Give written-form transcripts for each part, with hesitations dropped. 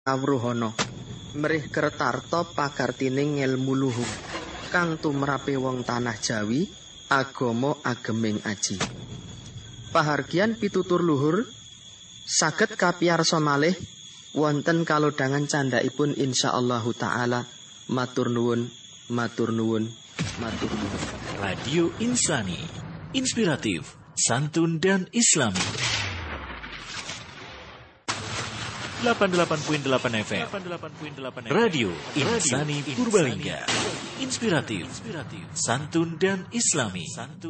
kawruhana mrih kertarta pakartining ngelmu luhur kang tumrape wong tanah Jawi agama ageming aji. Pahargyan pitutur luhur saged kapiyarsa malih wonten kalodhangan candhaipun insyaallah taala. Matur nuwun, matur nuwun, matur nuwun. Radio Insani, inspiratif, santun dan islami. 88.8 FM. Radio Insani Purbalingga. Inspiratif, santun dan islami.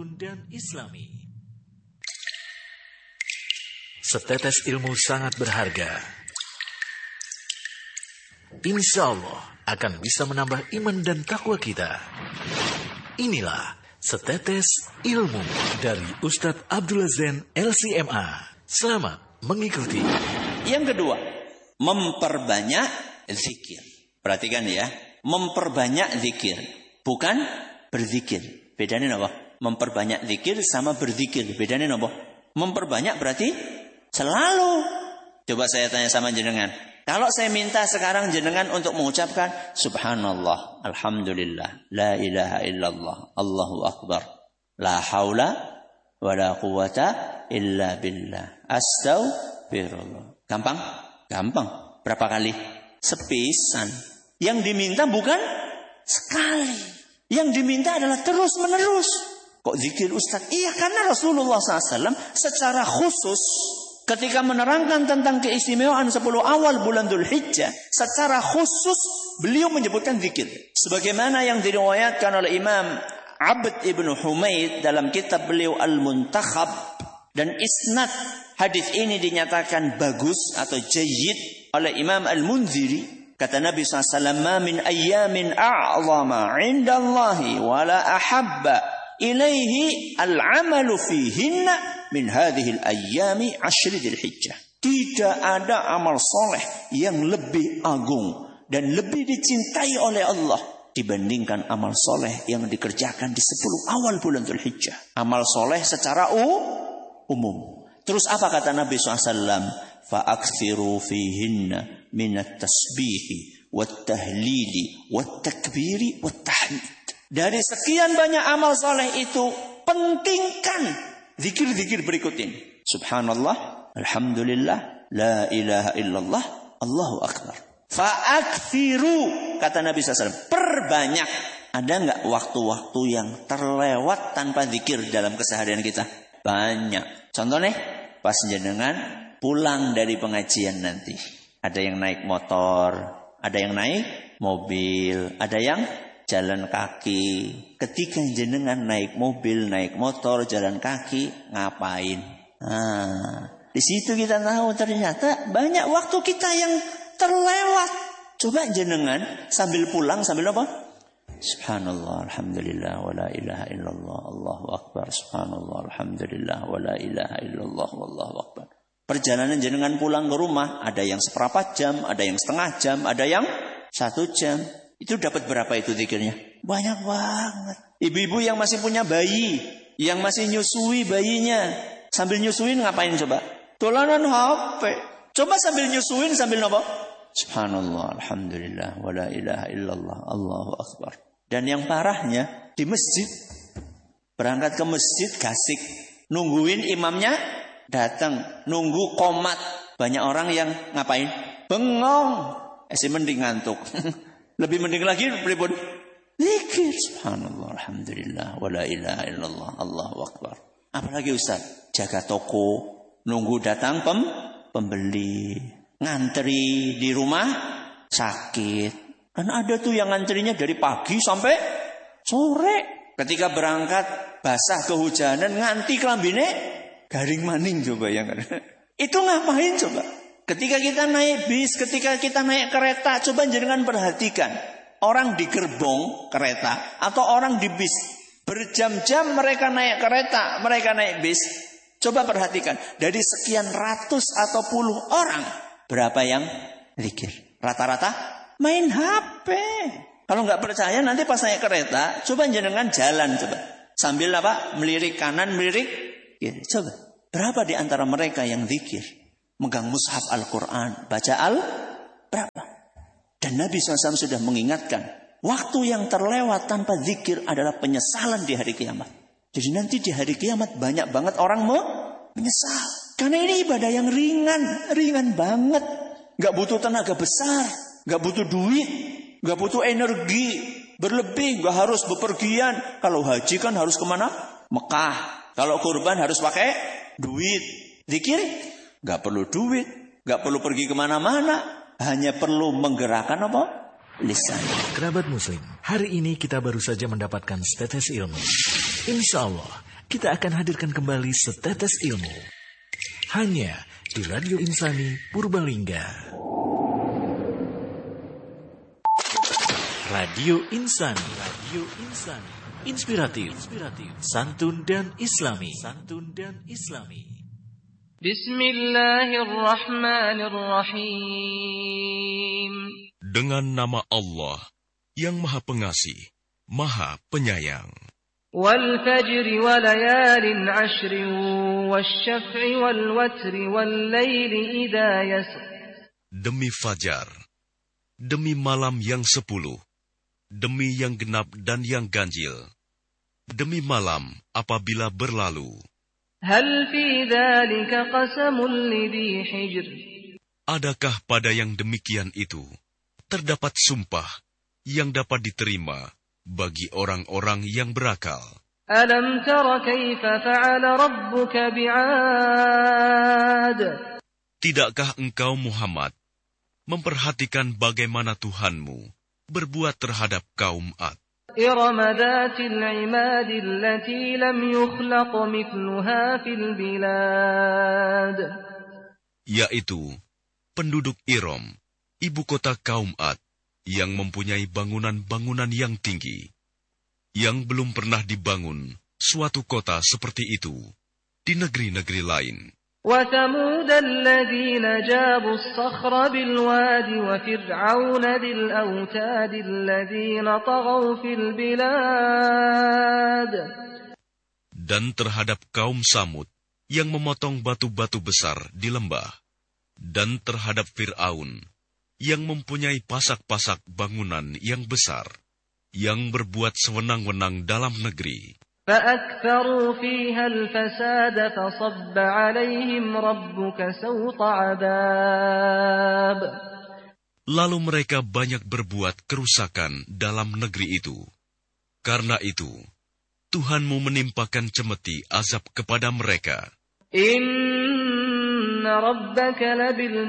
Setetes ilmu sangat berharga. Insya Allah akan bisa menambah iman dan takwa kita. Inilah Setetes Ilmu dari Ustadz Abdullah Zain LCMA. Selamat mengikuti. Yang kedua, memperbanyak zikir. Perhatikan ya, memperbanyak zikir, bukan berzikir. Bedanya apa? Memperbanyak zikir sama berzikir. Bedanya apa? Memperbanyak berarti selalu. Coba saya tanya sama jenengan. Kalau saya minta sekarang jenengan untuk mengucapkan Subhanallah, Alhamdulillah, La ilaha illallah, Allahu Akbar, La haula wa la quwata illa billah, Astaghfirullah. Gampang? Gampang. Berapa kali? Sepisan. Yang diminta bukan sekali. Yang diminta adalah terus menerus. Kok zikir Ustaz? Iya, karena Rasulullah SAW secara khusus ketika menerangkan tentang keistimewaan 10 awal bulan Dzulhijjah, secara khusus beliau menyebutkan zikir. Sebagaimana yang diriwayatkan oleh Imam Abd ibn Humaid dalam kitab beliau Al-Muntakhab, dan isnad hadis ini dinyatakan bagus atau jayyid oleh Imam Al-Munziri. Kata Nabi SAW, "Ma min ayyamin a'zama 'inda Allahi wa la ahabba ilaihi al-'amalu fihinna min hadhil ayyami 'ashri Dzulhijjah." Tidak ada amal soleh yang lebih agung dan lebih dicintai oleh Allah dibandingkan amal soleh yang dikerjakan di 10 awal bulan Dzulhijjah. Amal soleh secara umum. Terus apa kata Nabi SAW? Fa'akthiru fihinna minat tasbihi wat tahlili wat takbiri wat tahmid. Dari sekian banyak amal soleh itu, pentingkan zikir-zikir berikut ini. Subhanallah, Alhamdulillah, La ilaha illallah, Allahu Akbar. Fa'akthiru, kata Nabi SAW, perbanyak. Ada enggak waktu-waktu yang terlewat tanpa zikir dalam keseharian kita? Banyak. Contohnya, pas jenengan pulang dari pengajian nanti. Ada yang naik motor, ada yang naik mobil, ada yang jalan kaki. Ketika jenengan naik mobil, naik motor, jalan kaki, ngapain? Di situ kita tahu ternyata banyak waktu kita yang terlewat. Coba jenengan sambil pulang, sambil apa? Subhanallah, Alhamdulillah, wa la ilaha illallah, Allahu Akbar. Subhanallah, Alhamdulillah, wa la ilaha illallah, wallahu Akbar. Perjalanan jenengan pulang ke rumah, ada yang seperempat jam, ada yang setengah jam, ada yang 1 jam. Itu dapat berapa itu zikirnya? Banyak banget. Ibu-ibu yang masih punya bayi, yang masih nyusui bayinya, sambil nyusuin ngapain coba? Tolanan HP. Coba sambil nyusuin, sambil apa? Subhanallah, Alhamdulillah, wa la ilaha illallah, Allahu Akbar. Dan yang parahnya, di masjid, berangkat ke masjid gasik, nungguin imamnya datang, nunggu qomat. Banyak orang yang ngapain? Bengong. Mending ngantuk. Lebih mending lagi pripun? Zikir. Subhanallah, Alhamdulillah, wa la ilaha illallah, Allahu Akbar. Apalagi Ustaz? Jaga toko, nunggu datang pembeli. Ngantri di rumah sakit. Kan ada tuh yang ngantrinya dari pagi sampai sore. Ketika berangkat basah kehujanan, nganti kelambine garing maning coba yang kan. Itu ngapain coba? Ketika kita naik bis, ketika kita naik kereta, coba jangan perhatikan. Orang di gerbong kereta atau orang di bis, berjam-jam mereka naik kereta, mereka naik bis. Coba perhatikan, dari sekian ratus atau puluh orang, berapa yang zikir? Rata-rata main HP. Kalau nggak percaya nanti pas naik kereta, coba jenengan jalan coba. Sambil apa? Melirik kanan, melirik kiri. Coba. Berapa di antara mereka yang zikir? Megang mushaf Al-Quran, baca berapa? Dan Nabi SAW sudah mengingatkan, waktu yang terlewat tanpa zikir adalah penyesalan di hari kiamat. Jadi nanti di hari kiamat banyak banget orang menyesal. Karena ini ibadah yang ringan banget. Gak butuh tenaga besar, gak butuh duit, gak butuh energi berlebih, gak harus bepergian. Kalau haji kan harus kemana? Mekah. Kalau kurban harus pakai duit. Zikir gak perlu duit, gak perlu pergi kemana-mana. Hanya perlu menggerakkan apa? Lisan. Kerabat Muslim, hari ini kita baru saja mendapatkan setetes ilmu. Insya Allah, kita akan hadirkan kembali setetes ilmu. Hanya di Radio Insani Purbalingga. Radio Insani. Radio Insani. Inspiratif, santun dan islami. Bismillahirrahmanirrahim. Dengan nama Allah yang Maha Pengasih, Maha Penyayang. Wal fajri wa layalin ashrin wasyaf'i wal watri wal laili idha yasr. Demi fajar, demi malam yang 10, demi yang genap dan yang ganjil, demi malam apabila berlalu. Hal fi dhalika qasamun lidhi hijr. Adakah pada yang demikian itu terdapat sumpah yang dapat diterima bagi orang-orang yang berakal? Alam tara kaifa fa'ala rabbuka bi'ad. Tidakkah engkau Muhammad memperhatikan bagaimana Tuhanmu berbuat terhadap kaum Ad? إرم ذات العماد التي لم يخلق مثلها في البلاد. Yaitu penduduk Iram, ibu kota kaum Ad, yang mempunyai bangunan-bangunan yang tinggi, yang belum pernah dibangun suatu kota seperti itu di negeri-negeri lain. وثمود الذين جابوا الصخر بالواد وفرعون ذي الأوتاد الذين طغوا في البلاد. Dan terhadap kaum Samud yang memotong batu-batu besar di lembah, dan terhadap Fir'aun yang mempunyai pasak-pasak bangunan yang besar, yang berbuat sewenang-wenang dalam negeri. فأكثروا فيها الفساد فصب عليهم ربك سوط عذاب. Lalu mereka banyak berbuat kerusakan dalam negeri itu. Karena itu, Tuhanmu menimpakan cemeti azab kepada mereka. Inna rabbaka labil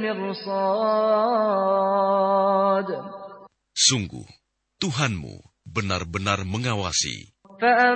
mirsad. Sungguh, Tuhanmu benar-benar mengawasi.